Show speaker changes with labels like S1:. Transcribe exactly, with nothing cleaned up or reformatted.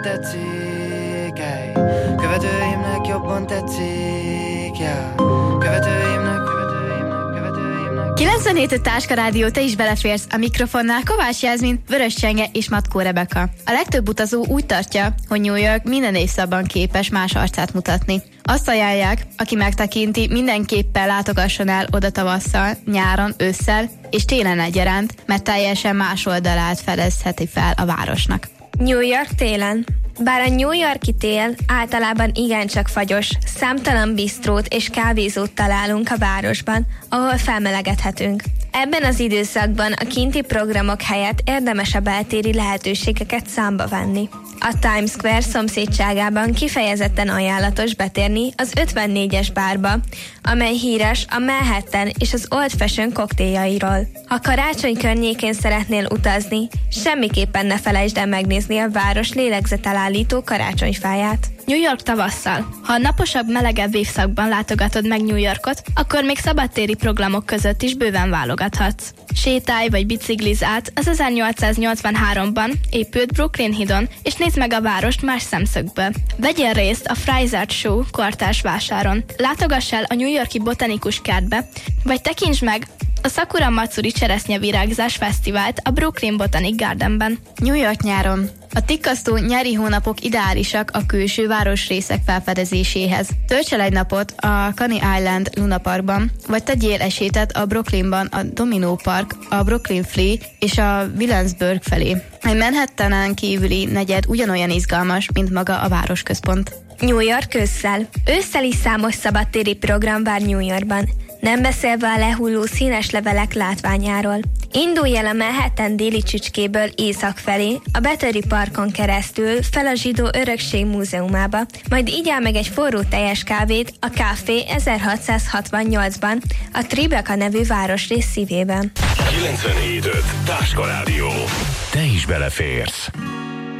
S1: tetszik, ej. Követőimnek jobban tetszik, yeah. Követőimnek, követőimnek, követőimnek.
S2: kilencvenhét Táska Rádió, te is beleférsz. A mikrofonnál Kovács Jászmin, Vörös Csenge és Matkó Rebeka. A legtöbb utazó úgy tartja, hogy New York minden évszakban képes más arcát mutatni. Azt ajánlják, aki megtekinti, mindenképpen látogasson el oda tavasszal, nyáron, ősszel és télen egyaránt, mert teljesen más oldalát fedezheti fel a városnak.
S3: New York télen. Bár a New York-i tél általában igencsak fagyos, számtalan bistrót és kávézót találunk a városban, ahol felmelegedhetünk. Ebben az időszakban a kinti programok helyett érdemes a beltéri lehetőségeket számba venni. A Times Square szomszédságában kifejezetten ajánlatos betérni az ötvennégyes bárba, amely híres a Manhattan és az Old Fashion koktéljairól. Ha karácsony környékén szeretnél utazni, semmiképpen ne felejtsd el megnézni a város lélegzetelállító karácsonyfáját.
S4: New York tavasszal. Ha a naposabb, melegebb évszakban látogatod meg New Yorkot, akkor még szabadtéri programok között is bőven válogathatsz. Sétálj vagy bicikliz át az ezernyolcszáznyolcvanháromban épült Brooklyn hídon, és nézd meg a várost más szemszögből. Vegyél részt a Fry's Art Show kortárs vásáron. Látogass el a New York-i botanikus kertbe, vagy tekintsd meg a Sakura Matsuri cseresznyevirágzás fesztivált a Brooklyn Botanic Gardenben.
S2: New York nyáron. A tikkasztó nyári hónapok ideálisak a külső városrészek felfedezéséhez. Tölts el egy napot a Coney Island Luna Parkban, vagy tegyél egy sétát a Brooklynban a Domino Park, a Brooklyn Flea és a Williamsburg felé. Egy Manhattanen kívüli negyed ugyanolyan izgalmas, mint maga a városközpont.
S3: New York ősszel. Ősszel is számos szabadtéri program vár New Yorkban, nem beszélve a lehulló színes levelek látványáról. Indulj el a Manhattan déli csücskéből észak felé, a Battery Parkon keresztül fel a Zsidó Örökség Múzeumába, majd igyál meg egy forró teljes kávét a Café ezerhatszázhatvannyolcban, a Tribeca nevű városrész szívében.
S5: kilencvenhét öt Táska Rádió. Te is beleférsz.